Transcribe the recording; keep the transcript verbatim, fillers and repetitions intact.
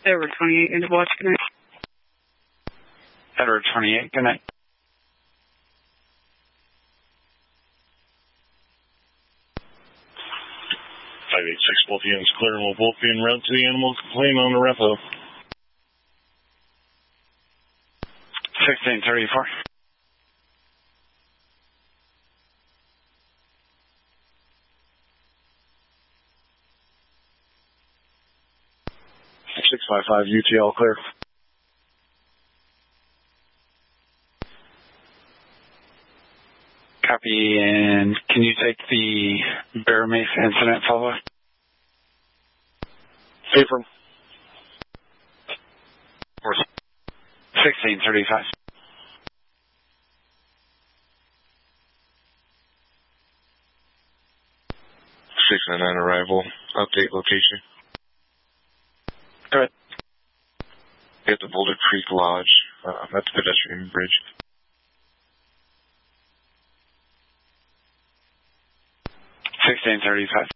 Edward twenty-eight, end of watch, good night. Edward twenty-eight, good night. five eight six, both units clear, and we'll both be en route to the animal complaint on the repo. sixteen thirty-four. six five five, U T L clear. Copy, and can you take the Bear Mace incident follow-up? Affirm. sixteen thirty-five. six nine nine arrival. Update location. Go ahead. At the Boulder Creek Lodge. Uh, that's the pedestrian bridge. sixteen thirty-five.